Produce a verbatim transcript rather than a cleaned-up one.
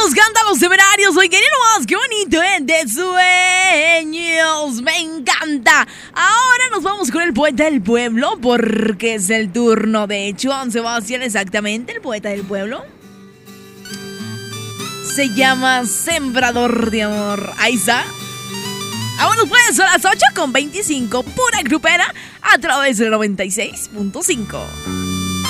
nos cantan los temerarios. Oigan, más qué bonito, ¿eh? De sueños. Me encanta. Ahora nos vamos con el poeta del pueblo, porque es el turno de Juan Sebastián, exactamente, el poeta del pueblo. Se llama Sembrador de Amor. Ahí está. Vámonos pues, son las ocho con veinticinco, pura grupera, a través del noventa y seis punto cinco.